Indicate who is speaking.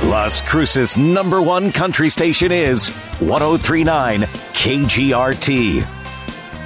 Speaker 1: Las Cruces' #1 country station is 103.9 KGRT.